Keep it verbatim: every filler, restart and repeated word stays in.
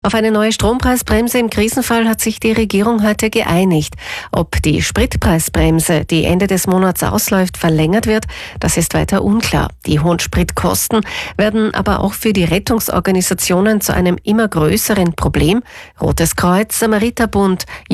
Auf eine neue Strompreisbremse im Krisenfall hat sich die Regierung heute geeinigt. Ob die Spritpreisbremse, die Ende des Monats ausläuft, verlängert wird, das ist weiter unklar. Die hohen Spritkosten werden aber auch für die Rettungsorganisationen zu einem immer größeren Problem. Rotes Kreuz, Samariterbund,